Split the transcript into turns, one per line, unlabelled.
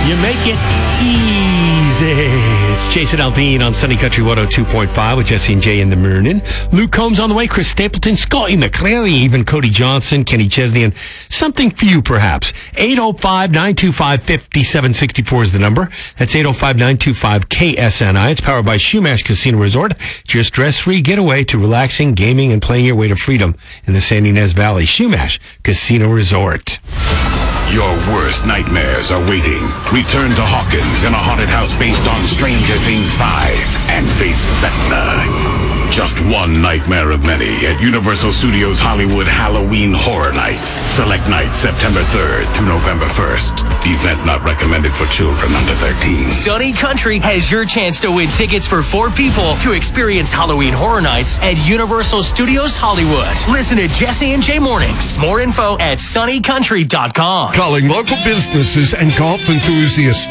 You make it easy. It's Jason Aldean on Sunny Country 102.5 with Jesse and Jay in the morning. Luke Combs on the way, Chris Stapleton, Scotty McClary, even Cody Johnson, Kenny Chesney, and something for you perhaps. 805-925-5764 is the number. That's 805-925-KSNI. It's powered by Shumash Casino Resort. It's your stress-free getaway to relaxing, gaming, and playing your way to freedom in the San Ynez Valley. Shumash Casino Resort.
Your worst nightmares are waiting. Return to Hawkins in a haunted house based on Stranger Things 5 and face Vecna. Just one nightmare of many at Universal Studios Hollywood Halloween Horror Nights. Select nights September 3rd through November 1st. Event not recommended for children under 13.
Sunny Country has your chance to win tickets for 4 people to experience Halloween Horror Nights at Universal Studios Hollywood. Listen to Jesse and Jay Mornings. More info at sunnycountry.com.
Calling local businesses and golf enthusiasts